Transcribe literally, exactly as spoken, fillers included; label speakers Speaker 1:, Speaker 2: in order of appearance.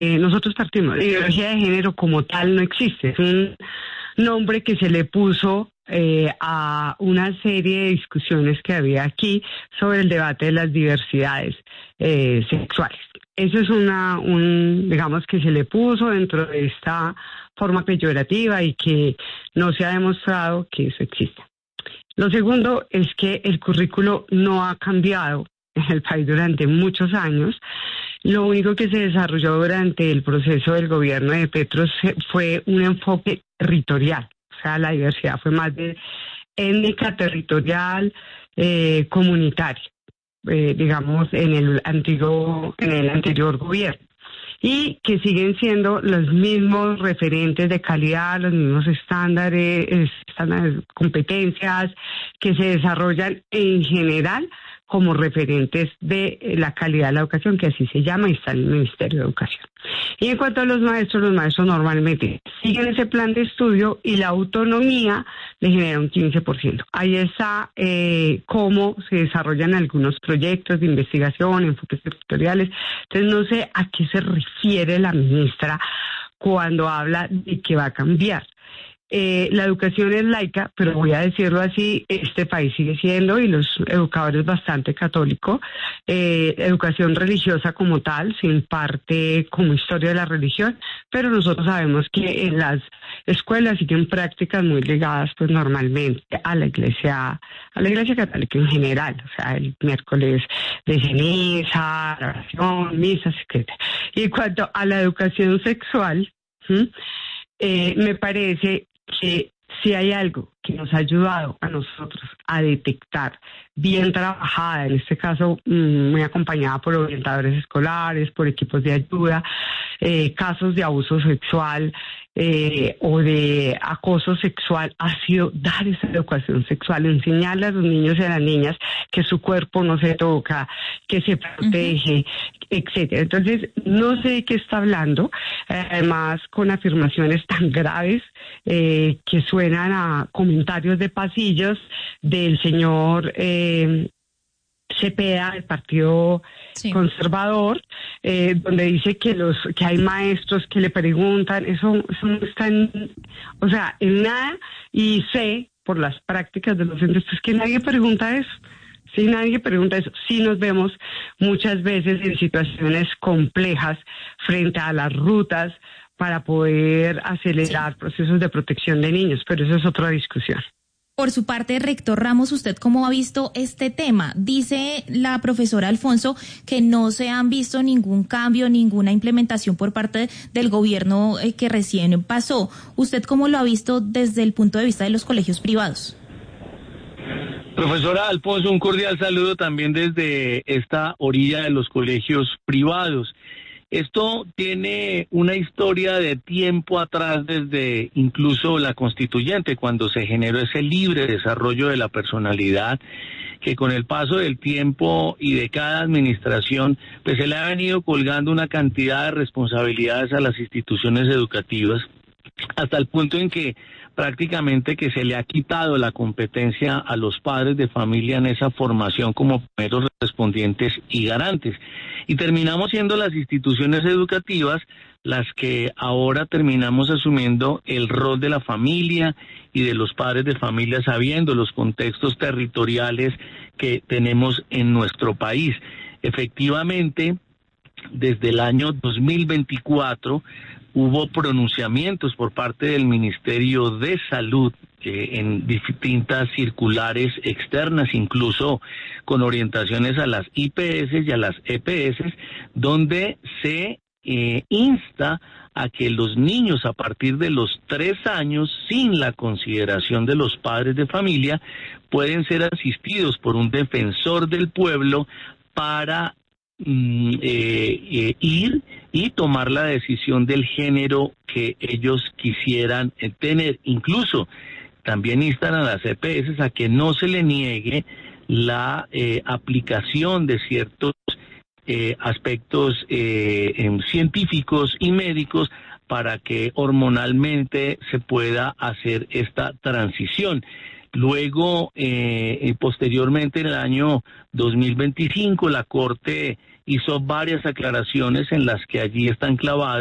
Speaker 1: eh, nosotros partimos, la ideología de género como tal no existe, es un nombre que se le puso eh, a una serie de discusiones que había aquí sobre el debate de las diversidades eh, sexuales. Eso es una, un, digamos que se le puso dentro de esta forma peyorativa y que no se ha demostrado que eso existe. Lo segundo es que el currículo no ha cambiado en el país durante muchos años. Lo único que se desarrolló durante el proceso del gobierno de Petro fue un enfoque territorial. O sea, la diversidad fue más de étnica, territorial, eh, comunitaria, eh, digamos, en el antiguo, en el anterior gobierno. Y que siguen siendo los mismos referentes de calidad, los mismos estándares, estándares, competencias que se desarrollan en general como referentes de la calidad de la educación, que así se llama y está en el Ministerio de Educación. Y en cuanto a los maestros, los maestros normalmente siguen ese plan de estudio y la autonomía le genera un quince por ciento. Ahí está eh, cómo se desarrollan algunos proyectos de investigación, enfoques territoriales. Entonces no sé a qué se refiere la ministra cuando habla de que va a cambiar. Eh, la educación es laica, pero voy a decirlo así, este país sigue siendo, y los educadores bastante católico, eh, educación religiosa como tal, se imparte como historia de la religión, pero nosotros sabemos que en las escuelas siguen prácticas muy ligadas pues normalmente a la iglesia, a la iglesia católica en general, o sea, el miércoles de ceniza, la oración, misas, etcétera. Y en cuanto a la educación sexual, ¿sí? eh, me parece que si hay algo que nos ha ayudado a nosotros a detectar bien trabajada, en este caso muy acompañada por orientadores escolares, por equipos de ayuda, eh, casos de abuso sexual eh, o de acoso sexual, ha sido dar esa educación sexual, enseñarle a los niños y a las niñas que su cuerpo no se toca, que se protege, uh-huh. etcétera. Entonces, no sé de qué está hablando, eh, además con afirmaciones tan graves eh, que suenan a comentarios de pasillos del señor eh, Cepeda, del Partido sí. Conservador, eh, donde dice que los que hay maestros que le preguntan, eso, eso no está en, o sea, en nada, y sé por las prácticas de los centros pues, que nadie pregunta eso. Si nadie pregunta eso, sí nos vemos muchas veces en situaciones complejas frente a las rutas para poder acelerar sí. procesos de protección de niños, pero eso es otra discusión.
Speaker 2: Por su parte, rector Ramos, ¿usted cómo ha visto este tema? Dice la profesora Alfonso que no se han visto ningún cambio, ninguna implementación por parte del gobierno que recién pasó. ¿Usted cómo lo ha visto desde el punto de vista de los colegios privados?
Speaker 3: Profesora Alfonso, un cordial saludo también desde esta orilla de los colegios privados. Esto tiene una historia de tiempo atrás, desde incluso la constituyente, cuando se generó ese libre desarrollo de la personalidad, que con el paso del tiempo y de cada administración, pues se le ha venido colgando una cantidad de responsabilidades a las instituciones educativas, hasta el punto en que prácticamente que se le ha quitado la competencia a los padres de familia en esa formación como primeros respondientes y garantes. Y terminamos siendo las instituciones educativas las que ahora terminamos asumiendo el rol de la familia y de los padres de familia, sabiendo los contextos territoriales que tenemos en nuestro país. Efectivamente, desde el año dos mil veinticuatro hubo pronunciamientos por parte del Ministerio de Salud eh, en distintas circulares externas, incluso con orientaciones a las I P S y a las E P S, donde se eh, insta a que los niños a partir de los tres años, sin la consideración de los padres de familia, pueden ser asistidos por un defensor del pueblo para mm, eh, eh, ir y tomar la decisión del género que ellos quisieran eh, tener. Incluso también instan a las E P S a que no se le niegue la eh, aplicación de ciertos eh, aspectos eh, eh, científicos y médicos para que hormonalmente se pueda hacer esta transición. Luego, eh, posteriormente, en el año dos mil veinticinco, la Corte hizo varias aclaraciones en las que allí están clavadas